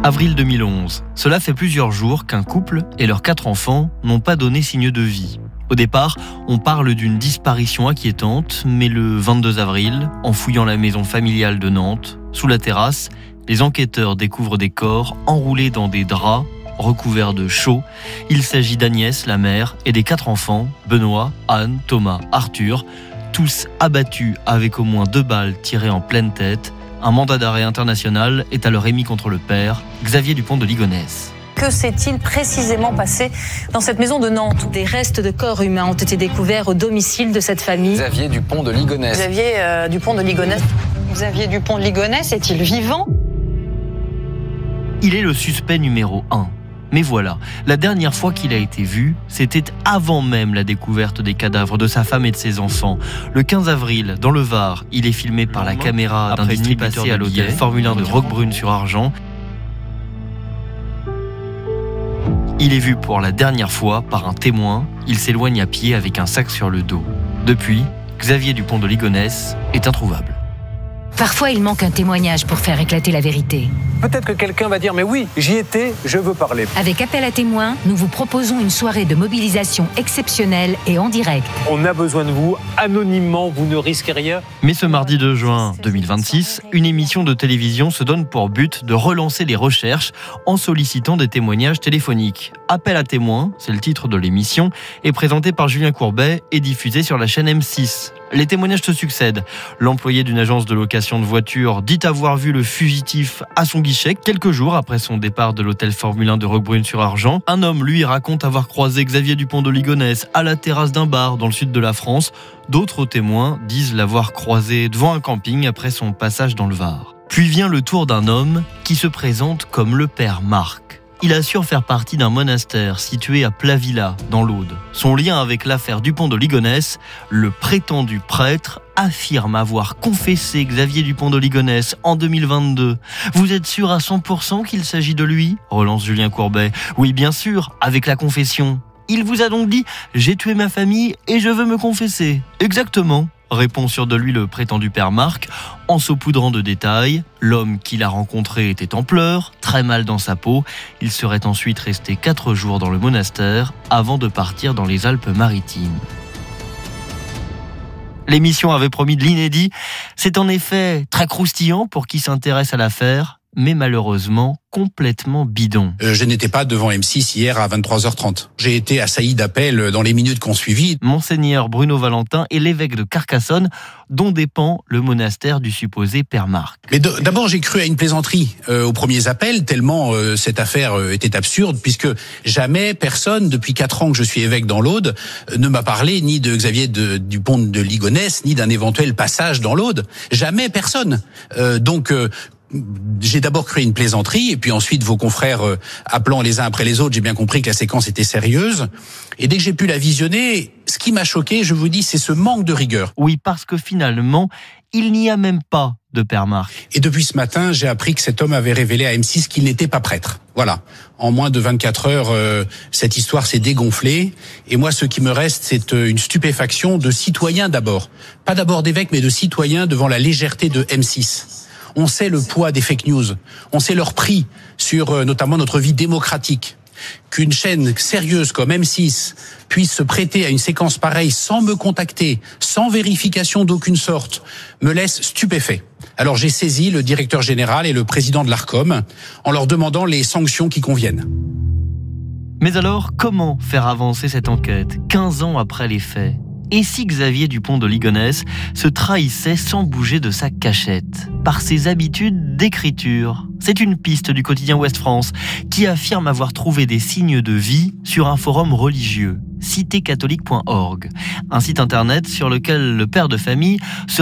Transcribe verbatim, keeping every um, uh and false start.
Avril deux mille onze. Cela fait plusieurs jours qu'un couple et leurs quatre enfants n'ont pas donné signe de vie. Au départ, on parle d'une disparition inquiétante, mais le vingt-deux avril, en fouillant la maison familiale de Nantes, sous la terrasse, les enquêteurs découvrent des corps enroulés dans des draps, recouverts de chaux. Il s'agit d'Agnès, la mère, et des quatre enfants, Benoît, Anne, Thomas, Arthur, tous abattus avec au moins deux balles tirées en pleine tête. Un mandat d'arrêt international est alors émis contre le père, Xavier Dupont de Ligonnès. Que s'est-il précisément passé dans cette maison de Nantes? Des restes de corps humains ont été découverts au domicile de cette famille. Xavier Dupont de Ligonnès. Xavier euh, Dupont de Ligonnès. Xavier Dupont de Ligonnès est-il vivant? Il est le suspect numéro un. Mais voilà, la dernière fois qu'il a été vu, c'était avant même la découverte des cadavres de sa femme et de ses enfants. Le quinze avril, dans le Var, il est filmé par la caméra d'un distributeur à l'hôtel Formule un de Roquebrune-sur-Argent. Il est vu pour la dernière fois par un témoin. Il s'éloigne à pied avec un sac sur le dos. Depuis, Xavier Dupont de Ligonnès est introuvable. Parfois, il manque un témoignage pour faire éclater la vérité. Peut-être que quelqu'un va dire « mais oui, j'y étais, je veux parler ». Avec Appel à témoins, nous vous proposons une soirée de mobilisation exceptionnelle et en direct. On a besoin de vous, anonymement, vous ne risquez rien. Mais ce mardi deux juin deux mille vingt-six, une émission de télévision se donne pour but de relancer les recherches en sollicitant des témoignages téléphoniques. Appel à témoins, c'est le titre de l'émission, est présenté par Julien Courbet et diffusé sur la chaîne M six. Les témoignages se succèdent. L'employé d'une agence de location de voitures dit avoir vu le fugitif à son guichet quelques jours après son départ de l'hôtel Formule un de Roquebrune-sur-Argent. Un homme, lui, raconte avoir croisé Xavier Dupont de Ligonnès à la terrasse d'un bar dans le sud de la France. D'autres témoins disent l'avoir croisé devant un camping après son passage dans le Var. Puis vient le tour d'un homme qui se présente comme le père Marc. Il assure faire partie d'un monastère situé à Plavilla, dans l'Aude. Son lien avec l'affaire Dupont de Ligonnès, le prétendu prêtre affirme avoir confessé Xavier Dupont de Ligonnès en deux mille vingt-deux. Vous êtes sûr à cent pour cent qu'il s'agit de lui ? Relance Julien Courbet. Oui, bien sûr, avec la confession. Il vous a donc dit « J'ai tué ma famille et je veux me confesser ». Exactement, répond sûr de lui le prétendu père Marc, en saupoudrant de détails. L'homme qu'il a rencontré était en pleurs, très mal dans sa peau. Il serait ensuite resté quatre jours dans le monastère avant de partir dans les Alpes-Maritimes. L'émission avait promis de l'inédit. C'est en effet très croustillant pour qui s'intéresse à l'affaire, mais malheureusement complètement bidon. Euh, je n'étais pas devant M six hier à vingt-trois heures trente. J'ai été assailli d'appels dans les minutes qui ont suivi. Monseigneur Bruno Valentin est l'évêque de Carcassonne, dont dépend le monastère du supposé père Marc. Mais de, d'abord, j'ai cru à une plaisanterie euh, aux premiers appels, tellement euh, cette affaire euh, était absurde, puisque jamais personne, depuis quatre ans que je suis évêque dans l'Aude, euh, ne m'a parlé ni de Xavier de, Dupont de Ligonnès, ni d'un éventuel passage dans l'Aude. Jamais personne. Euh, donc... Euh, J'ai d'abord cru à une plaisanterie, et puis ensuite vos confrères euh, appelant les uns après les autres, j'ai bien compris que la séquence était sérieuse. Et dès que j'ai pu la visionner, ce qui m'a choqué, je vous dis, c'est ce manque de rigueur. Oui, parce que finalement, il n'y a même pas de père Marc. Et depuis ce matin, j'ai appris que cet homme avait révélé à M six qu'il n'était pas prêtre. Voilà. En moins de vingt-quatre heures, euh, cette histoire s'est dégonflée. Et moi, ce qui me reste, c'est euh, une stupéfaction de citoyens d'abord. Pas d'abord d'évêques, mais de citoyens devant la légèreté de M six. On sait le poids des fake news, on sait leur prix sur euh, notamment notre vie démocratique. Qu'une chaîne sérieuse comme M six puisse se prêter à une séquence pareille sans me contacter, sans vérification d'aucune sorte, me laisse stupéfait. Alors j'ai saisi le directeur général et le président de l'Arcom en leur demandant les sanctions qui conviennent. Mais alors, comment faire avancer cette enquête, quinze ans après les faits ? Et si Xavier Dupont de Ligonnès se trahissait sans bouger de sa cachette, par ses habitudes d'écriture ? C'est une piste du quotidien Ouest France qui affirme avoir trouvé des signes de vie sur un forum religieux, cité catholique point org, un site internet sur lequel le père de famille se